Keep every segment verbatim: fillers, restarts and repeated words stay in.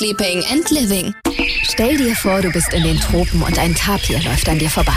Sleeping and Living. Stell dir vor, du bist in den Tropen und ein Tapir läuft an dir vorbei.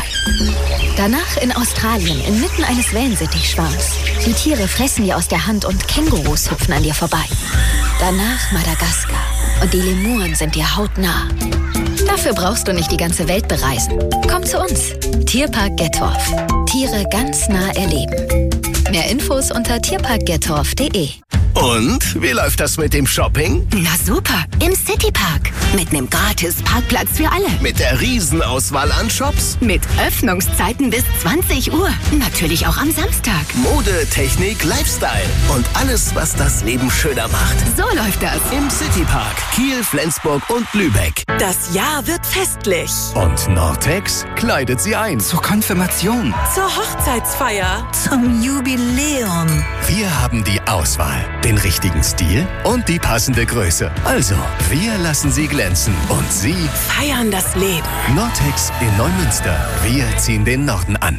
Danach in Australien, inmitten eines Wellensittichschwarms. Die Tiere fressen dir aus der Hand und Kängurus hüpfen an dir vorbei. Danach Madagaskar und die Lemuren sind dir hautnah. Dafür brauchst du nicht die ganze Welt bereisen. Komm zu uns. Tierpark Gettorf. Tiere ganz nah erleben. Mehr Infos unter tierpark gettorf punkt de. Und, wie läuft das mit dem Shopping? Na super, im Citypark. Mit nem gratis Parkplatz für alle. Mit der Riesenauswahl an Shops? Mit Öffnungszeiten bis zwanzig Uhr. Natürlich auch am Samstag. Mode, Technik, Lifestyle und alles, was das Leben schöner macht. So läuft das. Im Citypark Kiel, Flensburg und Lübeck. Das Jahr wird festlich. Und Nortex kleidet sie ein. Zur Konfirmation. Zur Hochzeitsfeier. Zum Jubiläum. Wir haben die Auswahl, den richtigen Stil und die passende Größe. Also, wir lassen sie glänzen und sie feiern das Leben. Nortex in Neumünster. Wir ziehen den Norden an.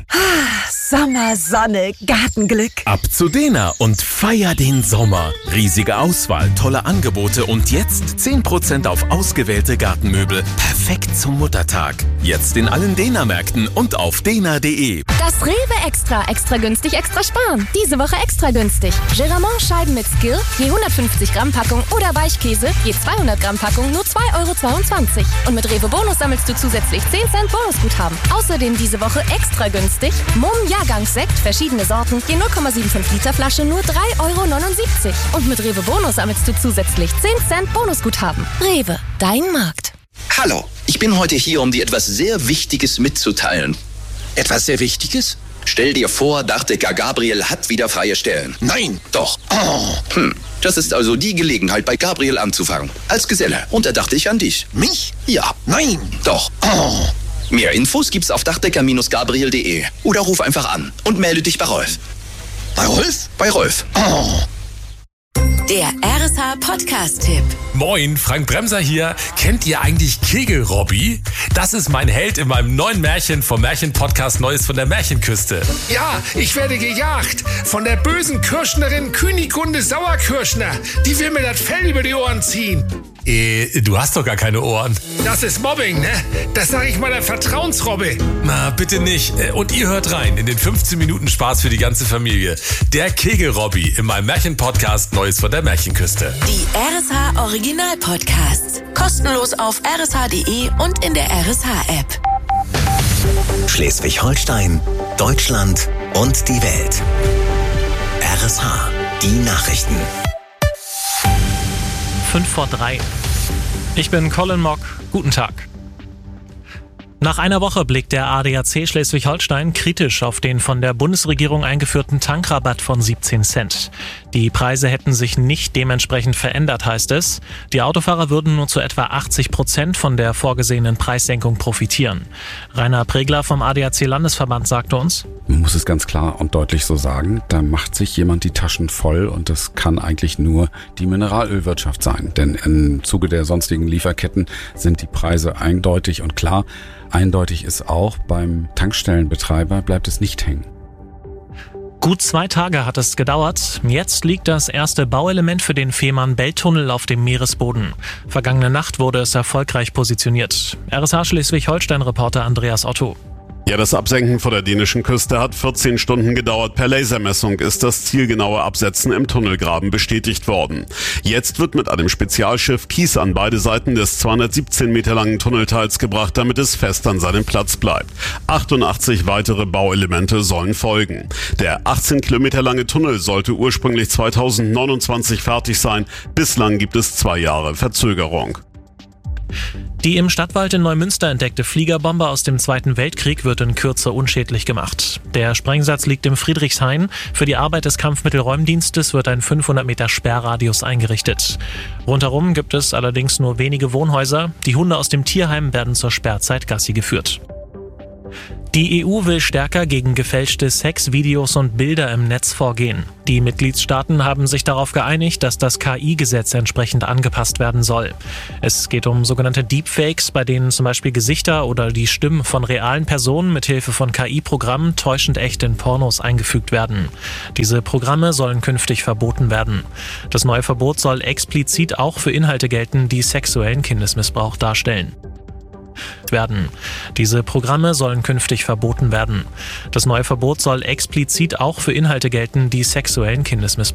Sommer, Sonne, Gartenglück. Ab zu Dena und feier den Sommer. Riesige Auswahl, tolle Angebote und jetzt zehn Prozent auf ausgewählte Gartenmöbel. Perfekt zum Muttertag. Jetzt in allen Dena-Märkten und auf dena punkt de. Das Rewe Extra. Extra günstig, extra sparen. Diese Woche extra günstig. Geramont-Scheiben mit Skill, je hundertfünfzig Gramm Packung oder Weichkäse, je zweihundert Gramm Packung, nur zwei Euro zweiundzwanzig. Und mit Rewe Bonus sammelst du zusätzlich zehn Cent Bonusguthaben. Außerdem diese Woche extra günstig. Mumm Jahrgangssekt, verschiedene Sorten, je null Komma fünfundsiebzig Liter Flasche, nur drei Euro neunundsiebzig. Und mit Rewe Bonus sammelst du zusätzlich zehn Cent Bonusguthaben. Rewe, dein Markt. Hallo, ich bin heute hier, um dir etwas sehr Wichtiges mitzuteilen. Etwas sehr Wichtiges? Stell dir vor, Dachdecker Gabriel hat wieder freie Stellen. Nein. Doch. Oh. Hm. Das ist also die Gelegenheit, bei Gabriel anzufangen. Als Geselle. Und da dachte ich an dich. Mich? Ja. Nein. Doch. Oh. Mehr Infos gibt's auf dachdecker gabriel punkt de. Oder ruf einfach an und melde dich bei Rolf. Bei Rolf? Bei Rolf. Oh. Der R S H-Podcast-Tipp. Moin, Frank Bremser hier. Kennt ihr eigentlich Kegel-Robby? Das ist mein Held in meinem neuen Märchen vom Märchen-Podcast Neues von der Märchenküste. Ja, ich werde gejagt von der bösen Kirschnerin Kunigunde Sauerkirschner. Die will mir das Fell über die Ohren ziehen. Äh, du hast doch gar keine Ohren. Das ist Mobbing, ne? Das sage ich meiner Vertrauensrobbe. Na, bitte nicht. Und ihr hört rein in den fünfzehn Minuten Spaß für die ganze Familie. Der Kegel-Robby in meinem Märchen-Podcast Neues von der Märchenküste. Die R S H-Original-Podcasts. Kostenlos auf r s h punkt de und in der R S H-App. Schleswig-Holstein, Deutschland und die Welt. R S H, die Nachrichten. fünf vor drei. Ich bin Colin Mock. Guten Tag. Nach einer Woche blickt der A D A C Schleswig-Holstein kritisch auf den von der Bundesregierung eingeführten Tankrabatt von siebzehn Cent. Die Preise hätten sich nicht dementsprechend verändert, heißt es. Die Autofahrer würden nur zu etwa achtzig Prozent von der vorgesehenen Preissenkung profitieren. Rainer Pregler vom A D A C-Landesverband sagte uns: Man muss es ganz klar und deutlich so sagen, da macht sich jemand die Taschen voll und das kann eigentlich nur die Mineralölwirtschaft sein. Denn im Zuge der sonstigen Lieferketten sind die Preise eindeutig und klar. Eindeutig ist auch, beim Tankstellenbetreiber bleibt es nicht hängen. Gut zwei Tage hat es gedauert. Jetzt liegt das erste Bauelement für den Fehmarn-Belt-Tunnel auf dem Meeresboden. Vergangene Nacht wurde es erfolgreich positioniert. R S H Schleswig-Holstein-Reporter Andreas Otto. Ja, das Absenken vor der dänischen Küste hat vierzehn Stunden gedauert. Per Lasermessung ist das zielgenaue Absetzen im Tunnelgraben bestätigt worden. Jetzt wird mit einem Spezialschiff Kies an beide Seiten des zweihundertsiebzehn Meter langen Tunnelteils gebracht, damit es fest an seinem Platz bleibt. achtundachtzig weitere Bauelemente sollen folgen. Der achtzehn Kilometer lange Tunnel sollte ursprünglich zweitausendneunundzwanzig fertig sein. Bislang gibt es zwei Jahre Verzögerung. Die im Stadtwald in Neumünster entdeckte Fliegerbombe aus dem Zweiten Weltkrieg wird in Kürze unschädlich gemacht. Der Sprengsatz liegt im Friedrichshain. Für die Arbeit des Kampfmittelräumdienstes wird ein fünfhundert Meter Sperrradius eingerichtet. Rundherum gibt es allerdings nur wenige Wohnhäuser. Die Hunde aus dem Tierheim werden zur Sperrzeit Gassi geführt. Die E U will stärker gegen gefälschte Sexvideos und Bilder im Netz vorgehen. Die Mitgliedstaaten haben sich darauf geeinigt, dass das K I-Gesetz entsprechend angepasst werden soll. Es geht um sogenannte Deepfakes, bei denen zum Beispiel Gesichter oder die Stimmen von realen Personen mithilfe von K I-Programmen täuschend echt in Pornos eingefügt werden. Diese Programme sollen künftig verboten werden. Das neue Verbot soll explizit auch für Inhalte gelten, die sexuellen Kindesmissbrauch darstellen. werden. Diese Programme sollen künftig verboten werden. Das neue Verbot soll explizit auch für Inhalte gelten, die sexuellen Kindesmissbrauch